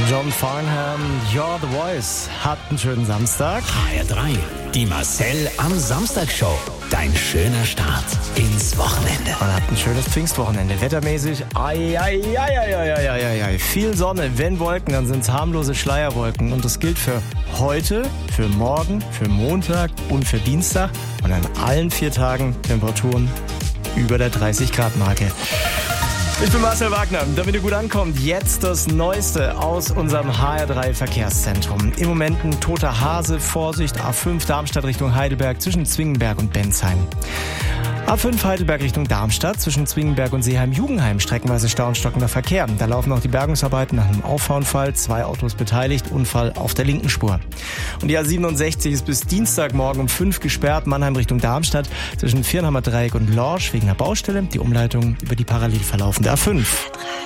John Farnham, You're the Voice. Habt einen schönen Samstag. HR3, die Marcel am Samstag-Show. Dein schöner Start ins Wochenende. Und habt ein schönes Pfingstwochenende. Wettermäßig, viel Sonne. Wenn Wolken, dann sind es harmlose Schleierwolken. Und das gilt für heute, für morgen, für Montag und für Dienstag. Und an allen 4 Tagen Temperaturen über der 30-Grad-Marke. Ich bin Marcel Wagner. Damit ihr gut ankommt, jetzt das Neueste aus unserem HR3 Verkehrszentrum. Im Moment ein toter Hase, Vorsicht, A5 Darmstadt Richtung Heidelberg zwischen Zwingenberg und Bensheim. A5 Heidelberg Richtung Darmstadt zwischen Zwingenberg und Seeheim-Jugenheim streckenweise Stau und stockender Verkehr. Da laufen auch die Bergungsarbeiten nach einem Auffahrunfall, 2 Autos beteiligt, Unfall auf der linken Spur. Und die A67 ist bis Dienstagmorgen um 5 gesperrt, Mannheim Richtung Darmstadt zwischen Viernheimer Dreieck und Lorsch wegen einer Baustelle, die Umleitung über die parallel verlaufende A5.